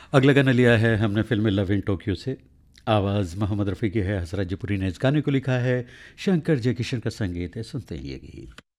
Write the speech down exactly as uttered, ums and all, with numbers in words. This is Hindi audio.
अगला गाना लिया है हमने फ़िल्म लव इन टोक्यो से। आवाज़ मोहम्मद रफ़ी की है, हसरत जयपुरी ने इस गाने को लिखा है, शंकर जयकिशन का संगीत है। सुनते हैं ये गीत।